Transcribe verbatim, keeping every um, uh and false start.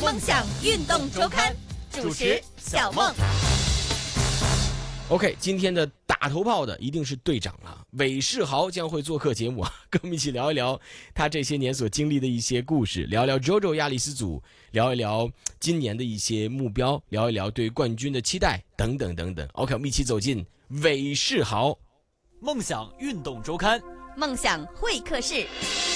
梦想运动周刊，主持小梦。 OK， 今天的打头炮的一定是队长了，韦世豪将会做客节目啊，跟我们一起聊一聊他这些年所经历的一些故事，聊一聊 JoJo 亚丽斯组，聊一聊今年的一些目标，聊一聊对冠军的期待，等等等等。OK， 我们一起走进韦世豪梦想运动周刊， 梦想会客室。